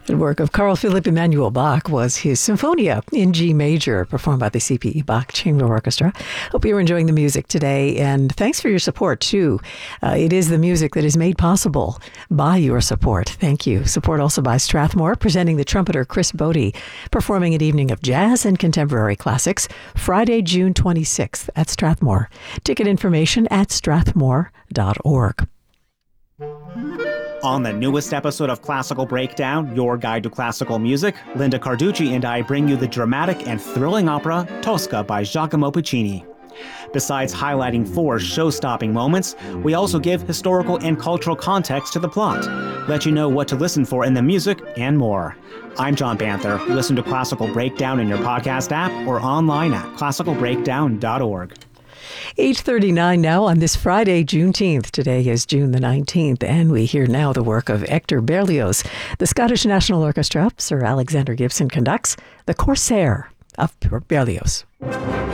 The work of Carl Philipp Emanuel Bach was his Symphonia in G major, performed by the C.P.E. Bach Chamber Orchestra. Hope you're enjoying the music today, and thanks for your support, too. It is the music that is made possible by your support. Thank you. Support also by Strathmore, presenting the trumpeter Chris Bodie, performing an evening of jazz and contemporary classics, Friday, June 26th at Strathmore. Ticket information at strathmore.org. On the newest episode of Classical Breakdown, your guide to classical music, Linda Carducci and I bring you the dramatic and thrilling opera Tosca by Giacomo Puccini. Besides highlighting 4 show-stopping moments, we also give historical and cultural context to the plot, let you know what to listen for in the music, and more. I'm John Banther. Listen to Classical Breakdown in your podcast app or online at classicalbreakdown.org. 8:39 now on this Friday, Juneteenth. Today is June the 19th, and we hear now the work of Hector Berlioz. The Scottish National Orchestra, Sir Alexander Gibson conducts The Corsair of Berlioz.